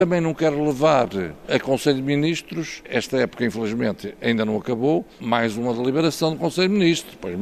Também não quero levar a Conselho de Ministros, esta época infelizmente ainda não acabou, mais uma deliberação do Conselho de Ministros, depois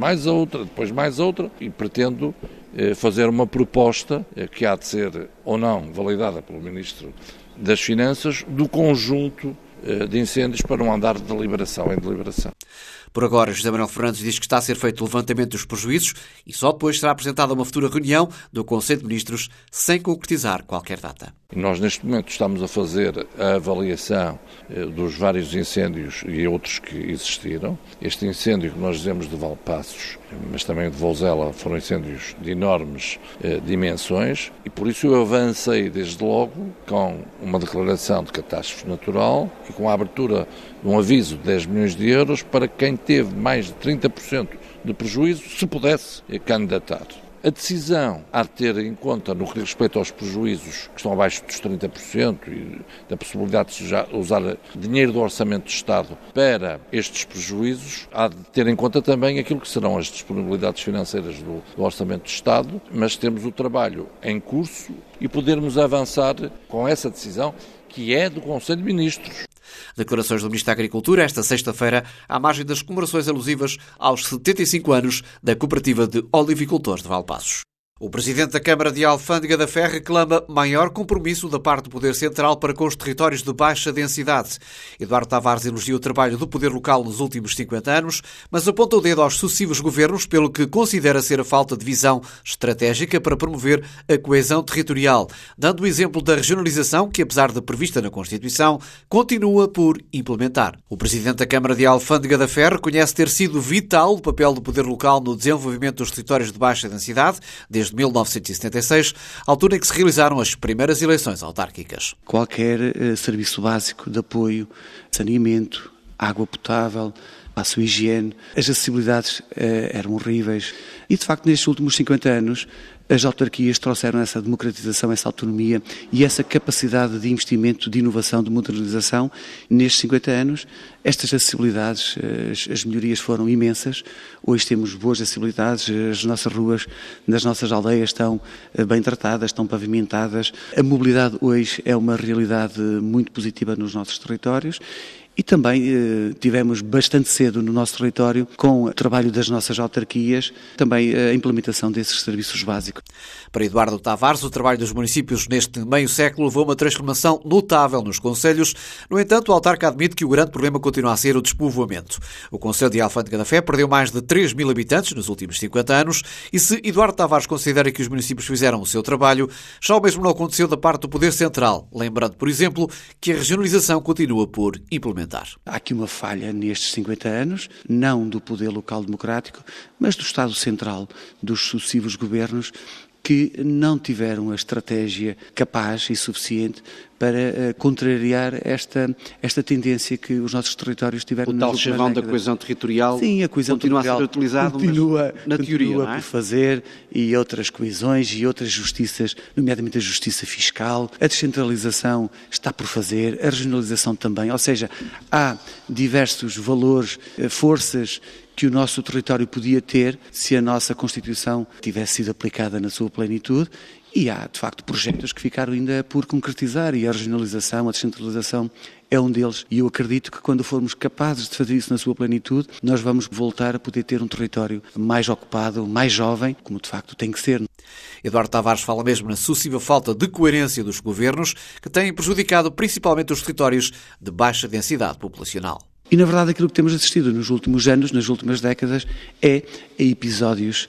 mais outra, e pretendo fazer uma proposta que há de ser ou não validada pelo Ministro das Finanças do conjunto de incêndios para não andar de deliberação em deliberação. Por agora, José Manuel Fernandes diz que está a ser feito o levantamento dos prejuízos e só depois será apresentada uma futura reunião do Conselho de Ministros sem concretizar qualquer data. Nós, neste momento, estamos a fazer a avaliação dos vários incêndios e outros que existiram. Este incêndio que nós dizemos de Valpaços, mas também de Vouzela, foram incêndios de enormes dimensões e, por isso, eu avancei desde logo com uma declaração de catástrofe natural e com a abertura de um aviso de 10 milhões de euros para quem teve mais de 30% de prejuízo, se pudesse candidatar. A decisão há de ter em conta, no que diz respeito aos prejuízos que estão abaixo dos 30% e da possibilidade de usar dinheiro do Orçamento de Estado para estes prejuízos, há de ter em conta também aquilo que serão as disponibilidades financeiras do Orçamento de Estado, mas temos o trabalho em curso e podermos avançar com essa decisão que é do Conselho de Ministros. Declarações do Ministro da Agricultura esta sexta-feira à margem das comemorações alusivas aos 75 anos da Cooperativa de Olivicultores de Valpaços. O Presidente da Câmara de Alfândega da Fé reclama maior compromisso da parte do Poder Central para com os territórios de baixa densidade. Eduardo Tavares elogia o trabalho do Poder Local nos últimos 50 anos, mas aponta o dedo aos sucessivos governos pelo que considera ser a falta de visão estratégica para promover a coesão territorial, dando o exemplo da regionalização que, apesar de prevista na Constituição, continua por implementar. O Presidente da Câmara de Alfândega da Fé reconhece ter sido vital o papel do Poder Local no desenvolvimento dos territórios de baixa densidade, desde 1976, altura em que se realizaram as primeiras eleições autárquicas. Qualquer serviço básico de apoio, saneamento, água potável, a sua higiene, as acessibilidades eram horríveis. E, de facto, nestes últimos 50 anos, as autarquias trouxeram essa democratização, essa autonomia e essa capacidade de investimento, de inovação, de modernização. Nestes 50 anos, estas acessibilidades, as melhorias foram imensas. Hoje temos boas acessibilidades, as nossas ruas nas nossas aldeias estão bem tratadas, estão pavimentadas. A mobilidade hoje é uma realidade muito positiva nos nossos territórios. E também tivemos bastante cedo no nosso território, com o trabalho das nossas autarquias, também a implementação desses serviços básicos. Para Eduardo Tavares, o trabalho dos municípios neste meio século levou a uma transformação notável nos concelhos. No entanto, o autarca admite que o grande problema continua a ser o despovoamento. O concelho de Alfândega da Fé perdeu mais de 3 mil habitantes nos últimos 50 anos e se Eduardo Tavares considera que os municípios fizeram o seu trabalho, já o mesmo não aconteceu da parte do Poder Central, lembrando, por exemplo, que a regionalização continua por implementar. Há aqui uma falha nestes 50 anos, não do poder local democrático, mas do Estado Central, dos sucessivos governos, que não tiveram a estratégia capaz e suficiente para contrariar esta tendência que os nossos territórios tiveram. O tal chavão da coesão territorial. Sim, a coesão continua territorial a ser utilizado, continua, mas na teoria, continua não é? por fazer, e outras coesões e outras justiças, nomeadamente a justiça fiscal. A descentralização está por fazer, a regionalização também. Ou seja, há diversos valores, forças que o nosso território podia ter se a nossa Constituição tivesse sido aplicada na sua plenitude. E há, de facto, projetos que ficaram ainda por concretizar e a regionalização, a descentralização é um deles. E eu acredito que quando formos capazes de fazer isso na sua plenitude, nós vamos voltar a poder ter um território mais ocupado, mais jovem, como de facto tem que ser. Eduardo Tavares fala mesmo na sucessiva falta de coerência dos governos que têm prejudicado principalmente os territórios de baixa densidade populacional. E, na verdade, aquilo que temos assistido nos últimos anos, nas últimas décadas, é a episódios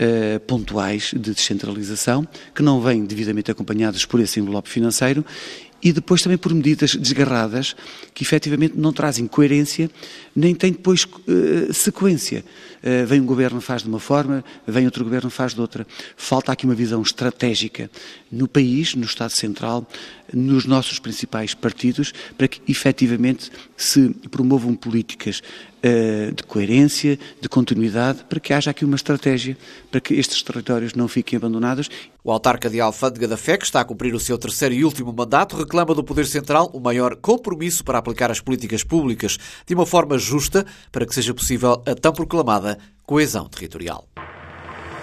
pontuais de descentralização, que não vêm devidamente acompanhados por esse envelope financeiro, e depois também por medidas desgarradas que efetivamente não trazem coerência, nem têm depois sequência. Vem um governo faz de uma forma, vem outro governo faz de outra. Falta aqui uma visão estratégica no país, no Estado Central, nos nossos principais partidos, para que efetivamente se promovam políticas de coerência, de continuidade, para que haja aqui uma estratégia para que estes territórios não fiquem abandonados. O autarca de Alfândega da Fé, que está a cumprir o seu terceiro e último mandato, reclama do Poder Central o maior compromisso para aplicar as políticas públicas de uma forma justa para que seja possível a tão proclamada coesão territorial.